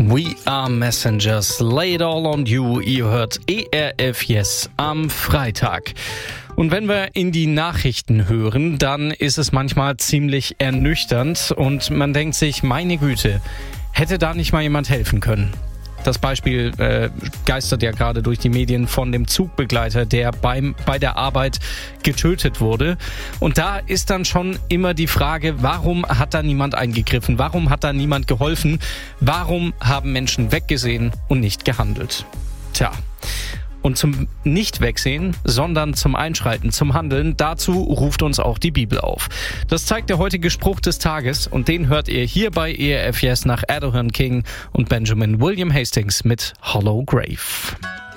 We are messengers, lay it all on you. Ihr hört ERF Yes am Freitag. Und wenn wir in die Nachrichten hören, dann ist es manchmal ziemlich ernüchternd und man denkt sich, meine Güte, hätte da nicht mal jemand helfen können? Das Beispiel geistert ja gerade durch die Medien von dem Zugbegleiter, der bei der Arbeit getötet wurde. Und da ist dann schon immer die Frage, warum hat da niemand eingegriffen? Warum hat da niemand geholfen? Warum haben Menschen weggesehen und nicht gehandelt? Tja. Und zum Nicht-Wegsehen, sondern zum Einschreiten, zum Handeln, dazu ruft uns auch die Bibel auf. Das zeigt der heutige Spruch des Tages und den hört ihr hier bei ERF Yes nach Adoniram King und Benjamin William Hastings mit Hollow Grave.